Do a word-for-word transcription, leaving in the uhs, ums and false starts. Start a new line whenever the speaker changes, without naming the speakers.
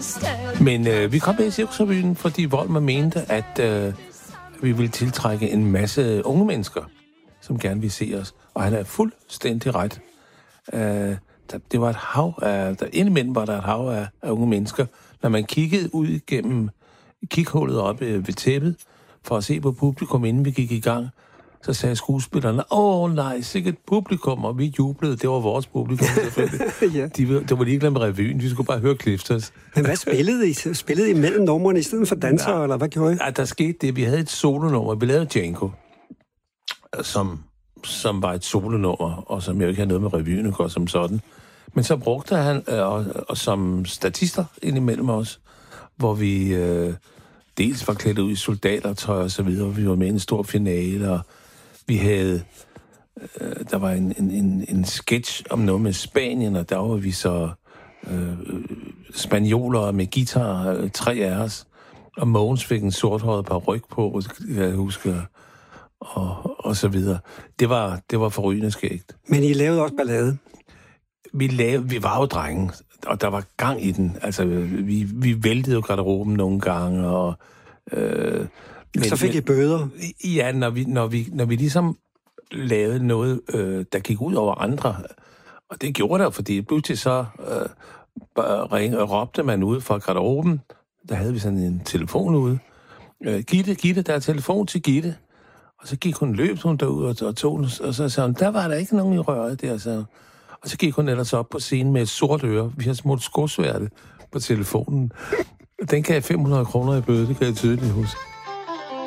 Men øh, vi kom med i Cirkusrevyen, fordi Volmer mente, at øh, vi ville tiltrække en masse unge mennesker, som gerne ville se os. Og han er fuldstændig ret. Øh, der, det var et hav af... Der, indimellem var der et hav af, af unge mennesker. Når man kiggede ud gennem kighullet oppe ved tæppet, for at se på publikum, inden vi gik i gang, så sagde skuespillerne, åh nej, sikkert publikum, og vi jublede. Det var vores publikum, selvfølgelig. Ja. De, det var ligeglade med revyen, vi skulle bare høre Clifters.
Men hvad spillede I? Spillede I mellem numrene i stedet for dansere, ja, eller hvad gjorde I?
Ja, der skete det. Vi havde et solonummer. Vi lavede Django, som, som var et solonummer, og som jo ikke havde noget med revyen at gøre som sådan. Men så brugte han, øh, og, og som statister indimellem os, hvor vi øh, dels var klædt ud i soldatertøj og så videre, vi var med i en stor finale, og vi havde, øh, der var en, en, en, en sketch om noget med Spanien, og der var vi så øh, spanioler med guitar, øh, tre af os, og Mogens fik en sorthåret paryk på, jeg husker, og, og så videre. Det var, det var forrygende skægt.
Men I lavede også ballade?
Vi, lavede, vi var jo drenge, og der var gang i den. Altså, vi, vi væltede jo garderoben nogle gange, og... Øh,
men, så fik I bøder?
Ja, når vi, når vi, når vi ligesom lavede noget, øh, der gik ud over andre, og det gjorde der, fordi pludselig så øh, ring, råbte man ud fra garderoben, der havde vi sådan en telefon ude. Øh, Gitte, Gitte, der er telefon til Gitte. Og så gik hun løb hun derud og, og tog den, og så sagde hun, der var der ikke nogen i røret der, så... Og så gik hun ellers op på scenen med et sort øre. Vi har smurt skosværte på telefonen. Den gav fem hundrede kroner i bøde, det kan jeg tydeligt huske.